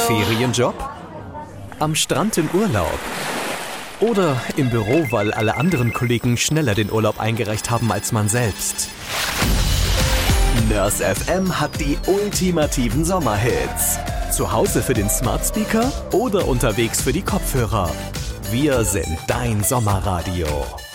Ferienjob? Am Strand im Urlaub? Oder im Büro, weil alle anderen Kollegen schneller den Urlaub eingereicht haben als man selbst? Nurse FM hat die ultimativen Sommerhits. Zu Hause für den Smart Speaker oder unterwegs für die Kopfhörer. Wir sind dein Sommerradio.